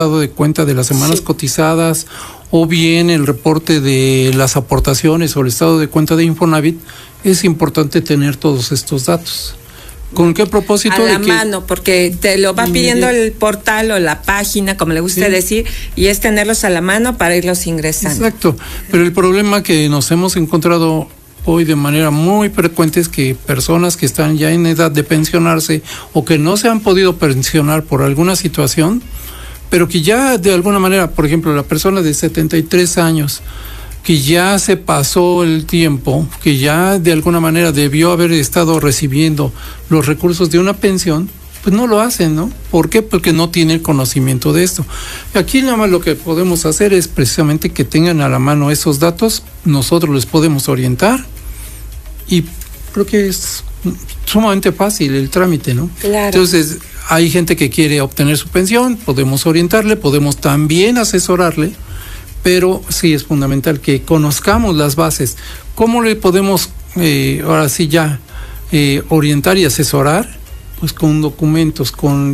estado de cuenta de las semanas cotizadas, o bien el reporte de las aportaciones o el estado de cuenta de Infonavit, es importante tener todos estos datos. ¿Con qué propósito? A la mano, porque te lo va pidiendo el portal o la página, como le guste decir, y es tenerlos a la mano para irlos ingresando. Exacto, pero el problema que nos hemos encontrado hoy de manera muy frecuente es que personas que están ya en edad de pensionarse o que no se han podido pensionar por alguna situación, pero que ya de alguna manera, por ejemplo, la persona de 73 años, que ya se pasó el tiempo, que ya de alguna manera debió haber estado recibiendo los recursos de una pensión, pues no lo hacen, ¿no? ¿Por qué? Porque no tienen conocimiento de esto. Aquí nada más lo que podemos hacer es precisamente que tengan a la mano esos datos, nosotros les podemos orientar y creo que es sumamente fácil el trámite, ¿no? Claro. Entonces, hay gente que quiere obtener su pensión, podemos orientarle, podemos también asesorarle, pero sí es fundamental que conozcamos las bases. ¿Cómo le podemos ahora sí ya orientar y asesorar? Pues con documentos, con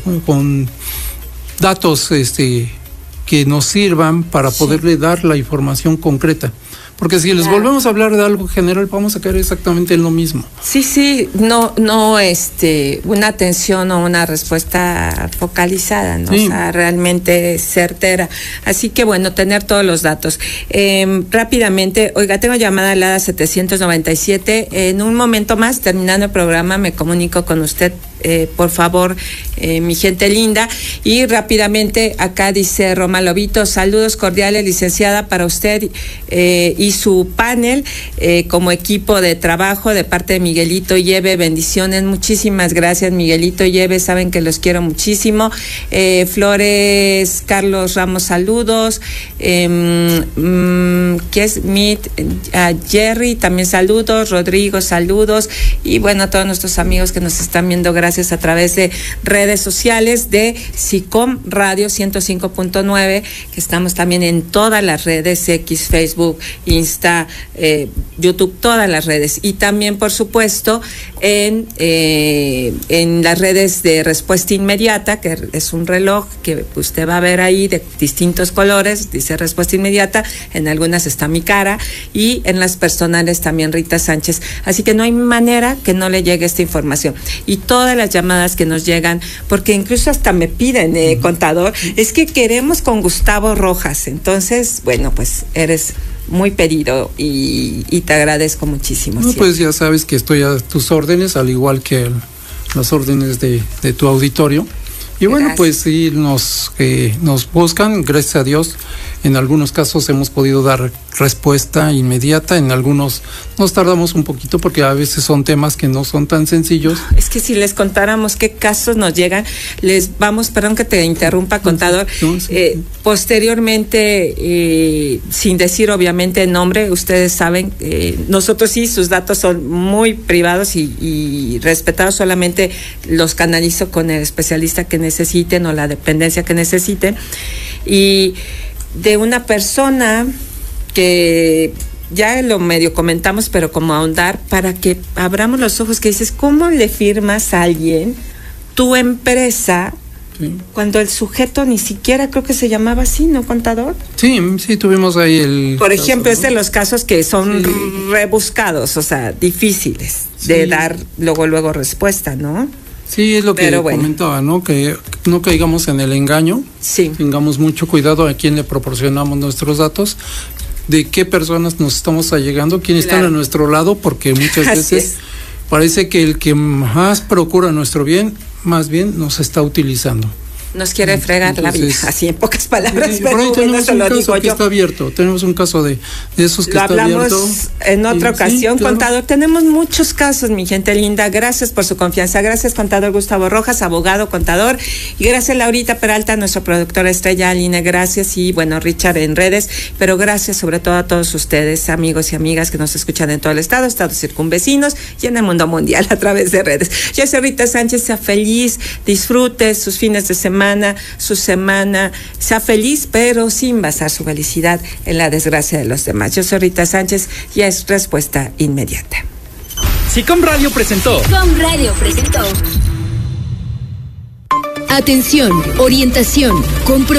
datos que nos sirvan para poderle dar la información concreta. Porque si les volvemos a hablar de algo general, vamos a caer exactamente en lo mismo. Sí, no, una atención o una respuesta focalizada, ¿no? Sí. O sea, realmente certera. Así que bueno, tener todos los datos. Rápidamente, oiga, tengo llamada al ADA 797. En un momento más, terminando el programa, me comunico con usted. Por favor, mi gente linda. Y rápidamente, acá dice Roma Lobito, saludos cordiales, licenciada, para usted y su panel como equipo de trabajo de parte de Miguelito Yebe, bendiciones, muchísimas gracias Miguelito Yebe, saben que los quiero muchísimo. Flores Carlos Ramos, saludos. ¿Qué es? Jerry, también saludos. Rodrigo, saludos. Y bueno, a todos nuestros amigos que nos están viendo, gracias a través de redes sociales de SICOM Radio 105.9, que estamos también en todas las redes, X, Facebook, Insta, YouTube, todas las redes. Y también, por supuesto, en las redes de Respuesta Inmediata, que es un reloj que usted va a ver ahí de distintos colores, dice Respuesta Inmediata, en algunas está mi cara, y en las personales también Rita Sánchez. Así que no hay manera que no le llegue esta información. Y todas las llamadas que nos llegan, porque incluso hasta me piden, contador, es que queremos con Gustavo Rojas. Entonces, bueno, pues eres muy pedido y te agradezco muchísimo. No, pues ya sabes que estoy a tus órdenes, al igual que las órdenes de tu auditorio. Y bueno, gracias. Pues sí, nos buscan, gracias a Dios. En algunos casos hemos podido dar respuesta inmediata, en algunos nos tardamos un poquito porque a veces son temas que no son tan sencillos. Es que si les contáramos qué casos nos llegan, perdón que te interrumpa, contador, no, sí. Posteriormente, sin decir obviamente el nombre, ustedes saben, nosotros sí, sus datos son muy privados y respetados, solamente los canalizo con el especialista que necesiten o la dependencia que necesiten. Y de una persona que ya lo medio comentamos, pero como ahondar para que abramos los ojos, que dices, ¿cómo le firmas a alguien tu empresa? Sí. Cuando el sujeto ni siquiera creo que se llamaba así, ¿no, contador? Sí, tuvimos ahí por ejemplo, ¿no? Es de los casos que son rebuscados, o sea, difíciles de dar luego respuesta, ¿no? Sí, es lo que comentaba, ¿no? Que no caigamos en el engaño. Sí. Tengamos mucho cuidado a quién le proporcionamos nuestros datos, de qué personas nos estamos allegando, quién están a nuestro lado, porque muchas veces parece que el que más procura nuestro bien, más bien nos está utilizando. Nos quiere fregar la vida, así en pocas palabras. Pero ahí tenemos un caso que está abierto, tenemos un caso de esos que está abierto. Lo hablamos en otra ocasión, claro. Contador, tenemos muchos casos, mi gente linda, gracias por su confianza, gracias contador Gustavo Rojas, abogado, contador, y gracias Laurita Peralta, nuestra productora estrella, Aline, gracias, y bueno, Richard en redes, pero gracias sobre todo a todos ustedes, amigos y amigas que nos escuchan en todo el estado, estados circunvecinos y en el mundo mundial a través de redes. Yo soy Rita Sánchez, sea feliz, disfrute sus fines de semana, su semana, sea feliz, pero sin basar su felicidad en la desgracia de los demás. Yo soy Rita Sánchez y es Respuesta Inmediata. SICOM Radio presentó. Atención, orientación, compromiso.